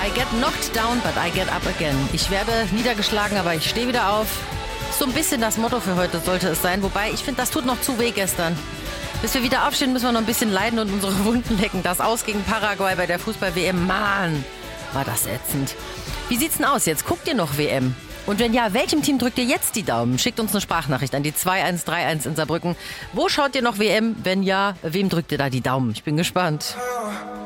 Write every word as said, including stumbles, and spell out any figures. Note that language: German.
I get knocked down, but I get up again. Ich werde niedergeschlagen, aber ich stehe wieder auf. So ein bisschen das Motto für heute sollte es sein. Wobei, ich finde, das tut noch zu weh gestern. Bis wir wieder aufstehen, müssen wir noch ein bisschen leiden und unsere Wunden lecken. Das Aus gegen Paraguay bei der Fußball-W M. Mann, war das ätzend. Wie sieht's denn aus jetzt? Guckt ihr noch W M? Und wenn ja, welchem Team drückt ihr jetzt die Daumen? Schickt uns eine Sprachnachricht an die zwei eins drei eins in Saarbrücken. Wo schaut ihr noch W M? Wenn ja, wem drückt ihr da die Daumen? Ich bin gespannt.